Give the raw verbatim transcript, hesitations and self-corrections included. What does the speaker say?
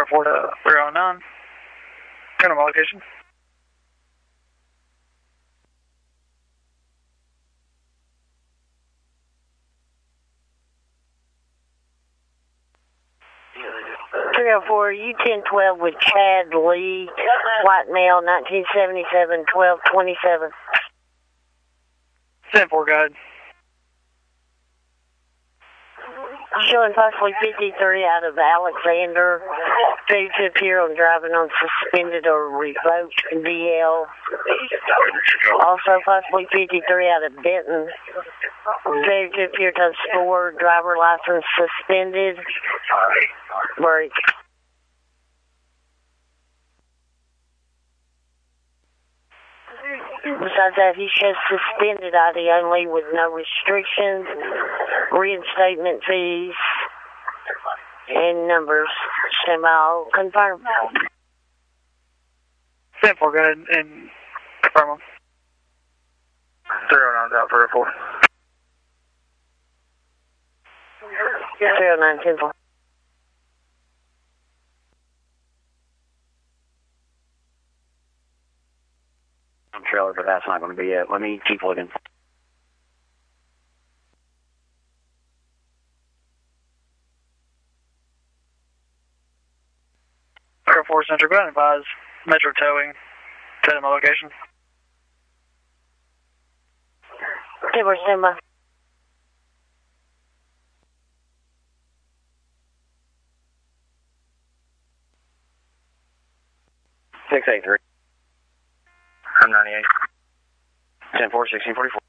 Airport uh, three oh nine. Turn on my location. three oh four, U ten twelve with Chad Lee, white male, nineteen seventy-seven, twelve twenty-seven. ten four, guide. Showing possibly fifty-three out of Alexander, due to appear on driving on suspended or revoked D L. Also possibly fifty-three out of Benton, due to appear to score, driver license suspended. Break. Besides that, he shows suspended I D only with no restrictions, reinstatement fees, and numbers. Semi confirmed. ten four, go ahead and confirm them. three oh nine's out for a four. three oh nine, ten four. Trailer, but that's not going to be it. Let me keep looking. Air Force Central, go ahead and advise Metro Towing to my location. Timber, stand by. six eight three. I'm ninety-eight. ten four, sixteen forty-four.